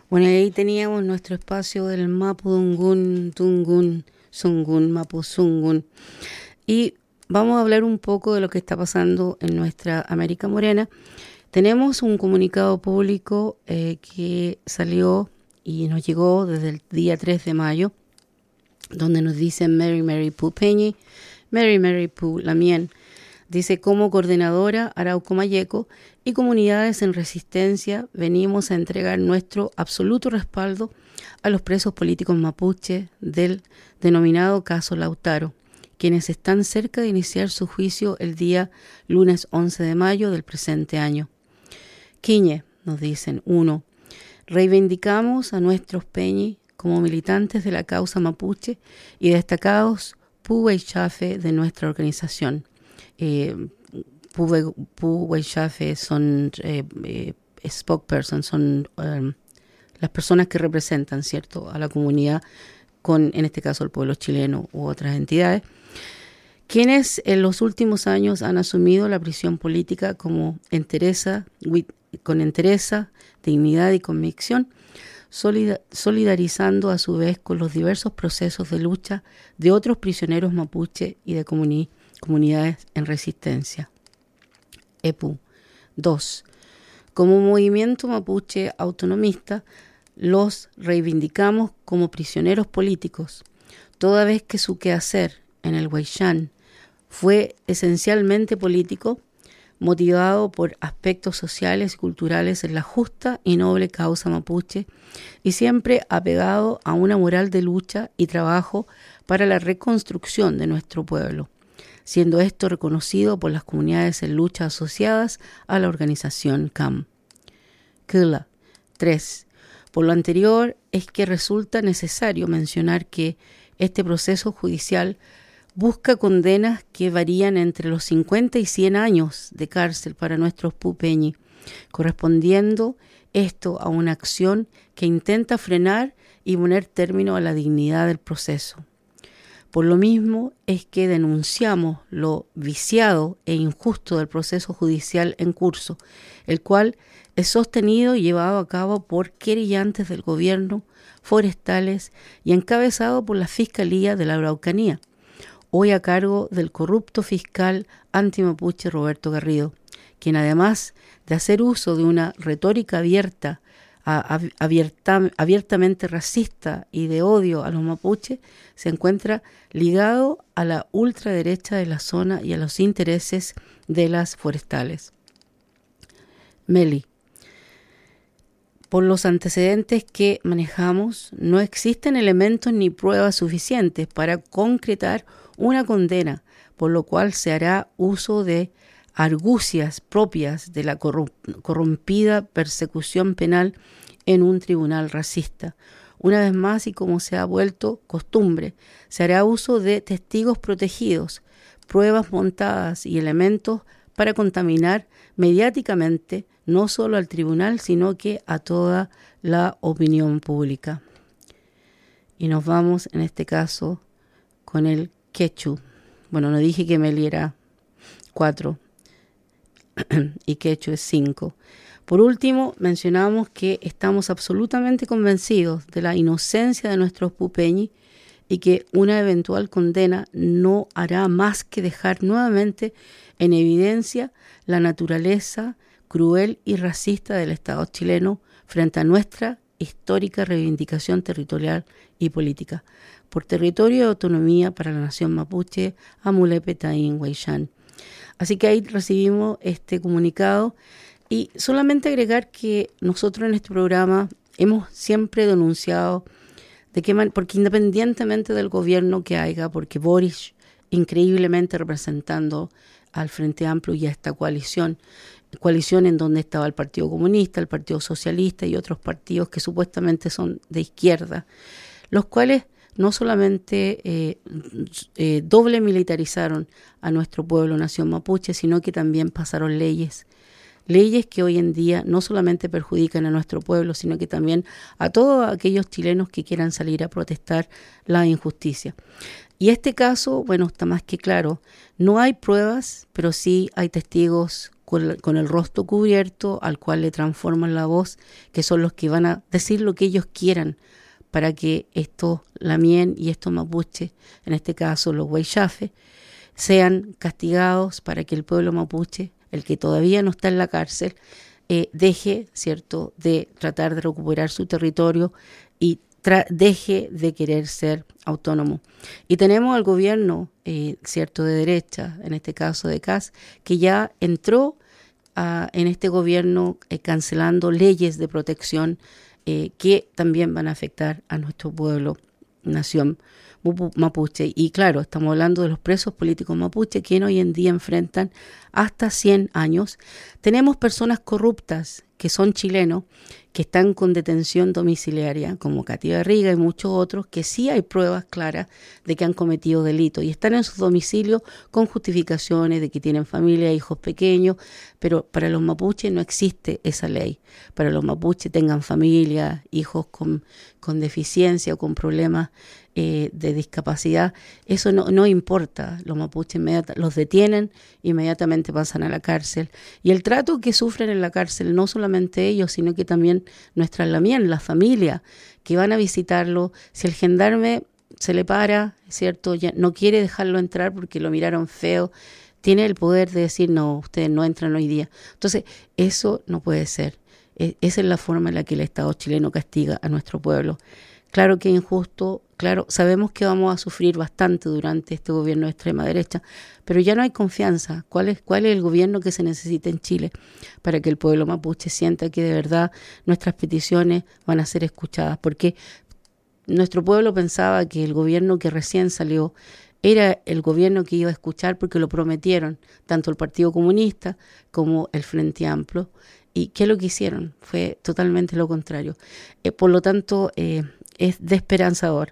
Bueno, ahí teníamos nuestro espacio del Mapudungun, Tungun, Sungun, Mapuzungun. Y vamos a hablar un poco de lo que está pasando en nuestra América Morena. Tenemos un comunicado público que salió y nos llegó desde el día 3 de mayo, donde nos dicen Mary Mary Poo Peñi, Mary Mary Poo Lamien. Dice, como coordinadora Arauco Mayeco y comunidades en resistencia, venimos a entregar nuestro absoluto respaldo a los presos políticos mapuche del denominado caso Lautaro, quienes están cerca de iniciar su juicio el día lunes 11 de mayo del presente año. Quiñe, nos dicen, 1. Reivindicamos a nuestros peñi como militantes de la causa mapuche y destacados puhuaychafe de nuestra organización. Puhuaychafe son spokesperson, son las personas que representan, ¿cierto?, a la comunidad, en este caso el pueblo chileno u otras entidades, quienes en los últimos años han asumido la prisión política con entereza, dignidad y convicción, solidarizando a su vez con los diversos procesos de lucha de otros prisioneros mapuche y de comunidades en resistencia. EPU. 2. Como movimiento mapuche autonomista, los reivindicamos como prisioneros políticos, toda vez que su quehacer en el Huayllán fue esencialmente político, motivado por aspectos sociales y culturales en la justa y noble causa mapuche y siempre apegado a una moral de lucha y trabajo para la reconstrucción de nuestro pueblo, siendo esto reconocido por las comunidades en lucha asociadas a la organización CAM. Kula. 3. Por lo anterior es que resulta necesario mencionar que este proceso judicial busca condenas que varían entre los 50 y 100 años de cárcel para nuestros pupeñi, correspondiendo esto a una acción que intenta frenar y poner término a la dignidad del proceso. Por lo mismo es que denunciamos lo viciado e injusto del proceso judicial en curso, el cual es sostenido y llevado a cabo por querellantes del gobierno, forestales y encabezado por la Fiscalía de la Araucanía, hoy a cargo del corrupto fiscal antimapuche Roberto Garrido, quien además de hacer uso de una retórica abiertamente racista y de odio a los mapuches, se encuentra ligado a la ultraderecha de la zona y a los intereses de las forestales. Meli. Por los antecedentes que manejamos, no existen elementos ni pruebas suficientes para concretar una condena, por lo cual se hará uso de argucias propias de la corrompida persecución penal en un tribunal racista. Una vez más, y como se ha vuelto costumbre, se hará uso de testigos protegidos, pruebas montadas y elementos para contaminar mediáticamente no solo al tribunal, sino que a toda la opinión pública. Y nos vamos, en este caso, con el quechu. Bueno, no dije que Meli era 4 y quechu es 5. Por último, mencionamos que estamos absolutamente convencidos de la inocencia de nuestros pupeñi y que una eventual condena no hará más que dejar nuevamente en evidencia la naturaleza cruel y racista del Estado chileno frente a nuestra histórica reivindicación territorial y política por territorio de autonomía para la nación mapuche, Amulepe, Taín, Huayllán. Así que ahí recibimos este comunicado y solamente agregar que nosotros en este programa hemos siempre denunciado porque independientemente del gobierno que haya, porque Boris, increíblemente representando al Frente Amplio y a esta coalición en donde estaba el Partido Comunista, el Partido Socialista y otros partidos que supuestamente son de izquierda, los cuales no solamente doble militarizaron a nuestro pueblo, nación mapuche, sino que también pasaron leyes leyes que hoy en día no solamente perjudican a nuestro pueblo, sino que también a todos aquellos chilenos que quieran salir a protestar la injusticia. Y este caso, bueno, está más que claro. No hay pruebas, pero sí hay testigos con el rostro cubierto, al cual le transforman la voz, que son los que van a decir lo que ellos quieran para que estos lamien y estos mapuches, en este caso los huaychafes, sean castigados, para que el pueblo mapuche, el que todavía no está en la cárcel, deje, ¿cierto?, de tratar de recuperar su territorio y deje de querer ser autónomo. Y tenemos al gobierno, ¿cierto?, de derecha, en este caso de CAS, que ya entró en este gobierno cancelando leyes de protección que también van a afectar a nuestro pueblo, nación mapuche. Y claro, estamos hablando de los presos políticos mapuche, que hoy en día enfrentan hasta 100 años. Tenemos personas corruptas que son chilenos, que están con detención domiciliaria, como Katy Barriga y muchos otros, que sí hay pruebas claras de que han cometido delitos y están en sus domicilios con justificaciones de que tienen familia, hijos pequeños, pero para los mapuches no existe esa ley. Para los mapuches, tengan familia, hijos con deficiencia o con problemas de discapacidad, eso no importa. Los mapuches los detienen, inmediatamente pasan a la cárcel. Y el trato que sufren en la cárcel, no solamente ellos, sino que también nuestras lamien, la familia, que van a visitarlo. Si el gendarme se le para, ¿cierto?, ya no quiere dejarlo entrar porque lo miraron feo, tiene el poder de decir, no, ustedes no entran hoy día. Entonces, eso no puede ser. Esa es la forma en la que el Estado chileno castiga a nuestro pueblo. Claro que es injusto, claro, sabemos que vamos a sufrir bastante durante este gobierno de extrema derecha, pero ya no hay confianza. ¿Cuál es el gobierno que se necesita en Chile para que el pueblo mapuche sienta que de verdad nuestras peticiones van a ser escuchadas? Porque nuestro pueblo pensaba que el gobierno que recién salió era el gobierno que iba a escuchar, porque lo prometieron tanto el Partido Comunista como el Frente Amplio. ¿Y qué es lo que hicieron? Fue totalmente lo contrario. Por lo tanto, es desesperanzador.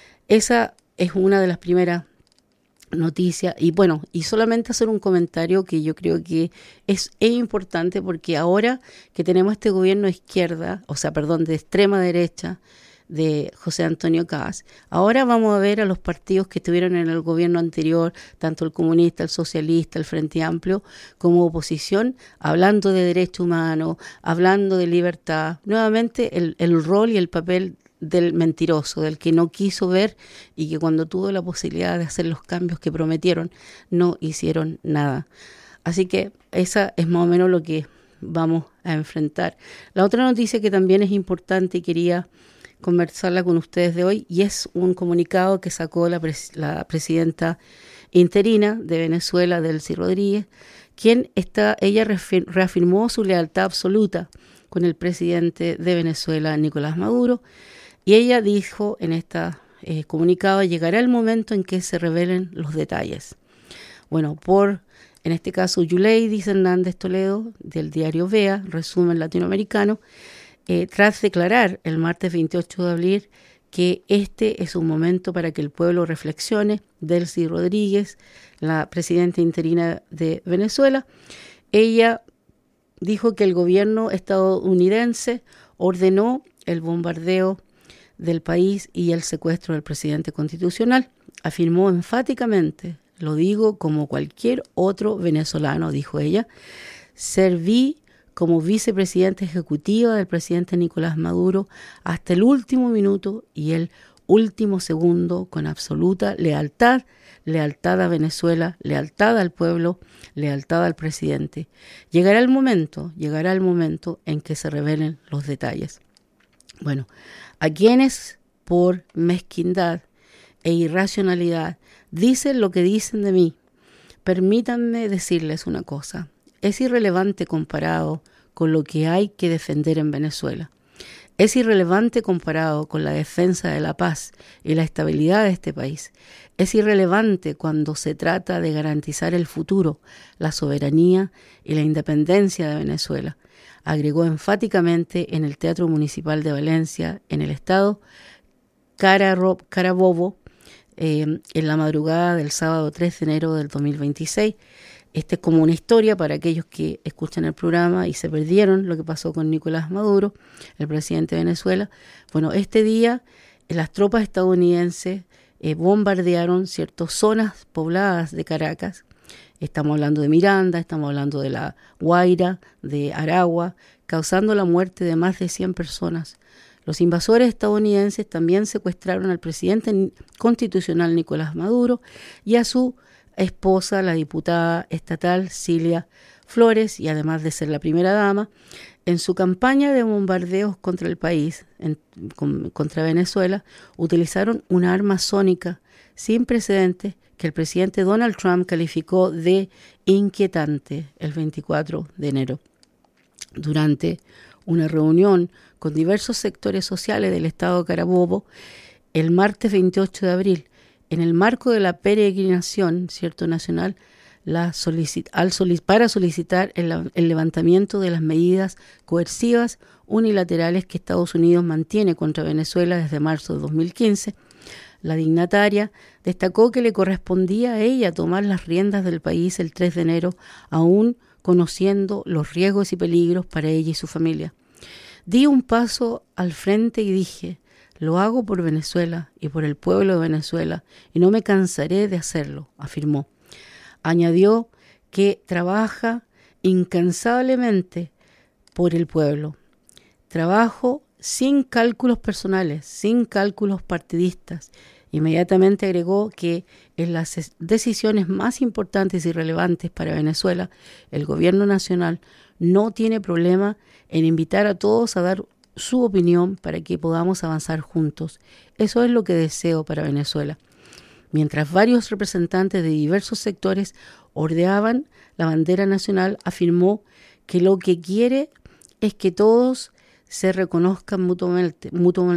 Esa es una de las primeras noticias. Y bueno, y solamente hacer un comentario que yo creo que es importante, porque ahora que tenemos este gobierno de izquierda, de extrema derecha, de José Antonio Caz, ahora vamos a ver a los partidos que estuvieron en el gobierno anterior, tanto el comunista, el socialista, el Frente Amplio, como oposición, hablando de derechos humanos, hablando de libertad. Nuevamente el rol y el papel del mentiroso, del que no quiso ver y que cuando tuvo la posibilidad de hacer los cambios que prometieron, no hicieron nada. Así que esa es más o menos lo que vamos a enfrentar. La otra noticia que también es importante y quería conversarla con ustedes de hoy, y es un comunicado que sacó la presidenta interina de Venezuela, Delcy Rodríguez, ella reafirmó su lealtad absoluta con el presidente de Venezuela, Nicolás Maduro, y ella dijo en este comunicado: llegará el momento en que se revelen los detalles. Bueno, en este caso, Yuleidis Hernández Toledo, del diario VEA, resumen latinoamericano, tras declarar el martes 28 de abril que este es un momento para que el pueblo reflexione, Delcy Rodríguez, la presidenta interina de Venezuela, ella dijo que el gobierno estadounidense ordenó el bombardeo del país y el secuestro del presidente constitucional. Afirmó enfáticamente: lo digo como cualquier otro venezolano, dijo ella, serví como vicepresidenta ejecutiva del presidente Nicolás Maduro hasta el último minuto y el último segundo, con absoluta lealtad a Venezuela, lealtad al pueblo, lealtad al presidente. Llegará el momento en que se revelen los detalles. Bueno, a quienes por mezquindad e irracionalidad dicen lo que dicen de mí, permítanme decirles una cosa: es irrelevante comparado con lo que hay que defender en Venezuela. Es irrelevante comparado con la defensa de la paz y la estabilidad de este país. Es irrelevante cuando se trata de garantizar el futuro, la soberanía y la independencia de Venezuela, agregó enfáticamente en el Teatro Municipal de Valencia, en el estado Carabobo, en la madrugada del sábado 3 de enero del 2026. Esta es como una historia para aquellos que escuchan el programa y se perdieron lo que pasó con Nicolás Maduro, el presidente de Venezuela. Bueno, este día las tropas estadounidenses bombardearon ciertas zonas pobladas de Caracas. Estamos hablando de Miranda, estamos hablando de La Guaira, de Aragua, causando la muerte de más de 100 personas. Los invasores estadounidenses también secuestraron al presidente constitucional Nicolás Maduro y a su esposa, la diputada estatal Cilia Flores, y además de ser la primera dama, en su campaña de bombardeos contra el país, contra Venezuela, utilizaron una arma sónica sin precedentes que el presidente Donald Trump calificó de inquietante el 24 de enero. Durante una reunión con diversos sectores sociales del estado Carabobo, el martes 28 de abril, en el marco de la peregrinación, ¿cierto?, nacional, para solicitar el levantamiento de las medidas coercivas unilaterales que Estados Unidos mantiene contra Venezuela desde marzo de 2015, la dignataria destacó que le correspondía a ella tomar las riendas del país el 3 de enero, aún conociendo los riesgos y peligros para ella y su familia. Di un paso al frente y dije: lo hago por Venezuela y por el pueblo de Venezuela y no me cansaré de hacerlo, afirmó. Añadió que trabaja incansablemente por el pueblo. Trabajo sin cálculos personales, sin cálculos partidistas. Inmediatamente agregó que en las decisiones más importantes y relevantes para Venezuela, el gobierno nacional no tiene problema en invitar a todos a dar su opinión para que podamos avanzar juntos. Eso es lo que deseo para Venezuela. Mientras varios representantes de diversos sectores ordeaban la bandera nacional, afirmó que lo que quiere es que todos se reconozcan mutuamente,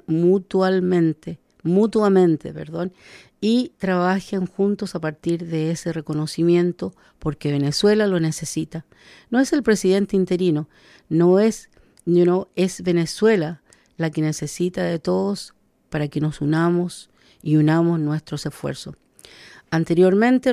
y trabajen juntos a partir de ese reconocimiento, porque Venezuela lo necesita. No es el presidente interino, es Venezuela la que necesita de todos para que nos unamos y unamos nuestros esfuerzos. Anteriormente,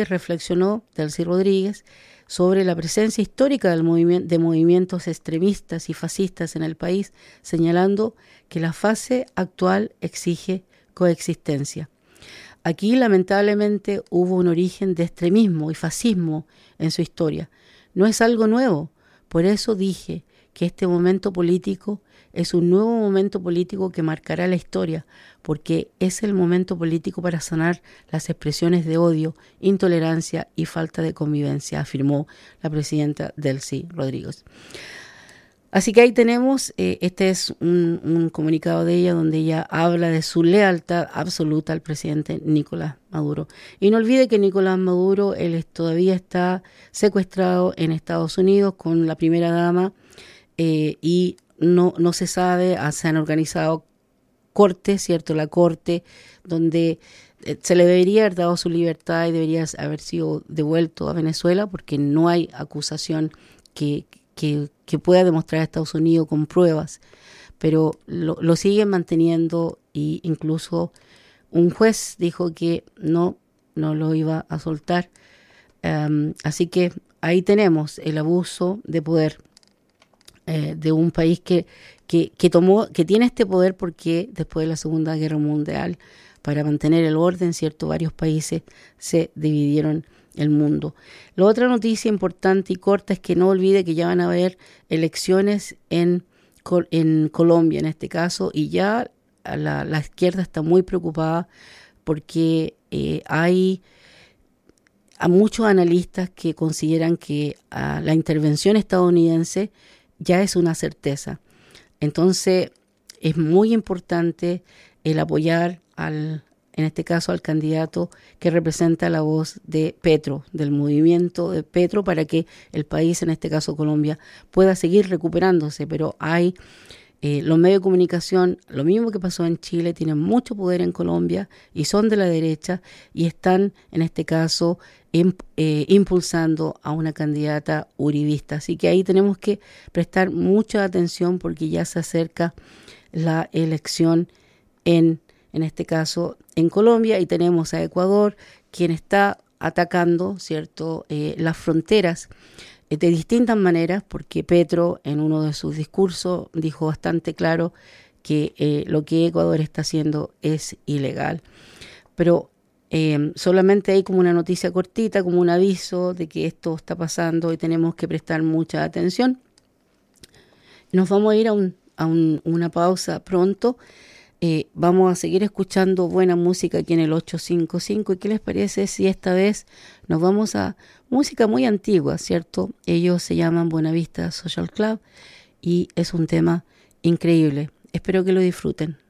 Delcy Rodríguez, sobre la presencia histórica de movimientos extremistas y fascistas en el país, señalando que la fase actual exige coexistencia. Aquí, lamentablemente, hubo un origen de extremismo y fascismo en su historia. No es algo nuevo. Por eso dije que este momento político es un nuevo momento político que marcará la historia, porque es el momento político para sanar las expresiones de odio, intolerancia y falta de convivencia, afirmó la presidenta Delcy Rodríguez. Así que ahí tenemos, este es un comunicado de ella donde ella habla de su lealtad absoluta al presidente Nicolás Maduro. Y no olvide que Nicolás Maduro, él todavía está secuestrado en Estados Unidos con la primera dama, y no se sabe, se han organizado cortes, ¿cierto? La corte donde se le debería haber dado su libertad y debería haber sido devuelto a Venezuela, porque no hay acusación que pueda demostrar a Estados Unidos con pruebas, pero lo siguen manteniendo, y incluso un juez dijo que no lo iba a soltar. Así que ahí tenemos el abuso de poder de un país que tiene este poder porque después de la Segunda Guerra Mundial, para mantener el orden, ¿cierto?, varios países se dividieron el mundo. La otra noticia importante y corta es que no olvide que ya van a haber elecciones en Colombia en este caso, y ya la izquierda está muy preocupada porque hay a muchos analistas que consideran que la intervención estadounidense ya es una certeza. Entonces es muy importante el apoyar en este caso al candidato que representa la voz de Petro, del movimiento de Petro, para que el país, en este caso Colombia, pueda seguir recuperándose. Pero hay los medios de comunicación, lo mismo que pasó en Chile, tienen mucho poder en Colombia y son de la derecha, y están en este caso impulsando a una candidata uribista. Así que ahí tenemos que prestar mucha atención, porque ya se acerca la elección en este caso en Colombia, y tenemos a Ecuador, quien está atacando, ¿cierto?, las fronteras de distintas maneras, porque Petro en uno de sus discursos dijo bastante claro que lo que Ecuador está haciendo es ilegal. Pero solamente hay como una noticia cortita, como un aviso de que esto está pasando y tenemos que prestar mucha atención. Nos vamos a ir a una pausa pronto. Vamos a seguir escuchando buena música aquí en el 855. ¿Y qué les parece si esta vez nos vamos a música muy antigua, ¿cierto? Ellos se llaman Buenavista Social Club y es un tema increíble. Espero que lo disfruten.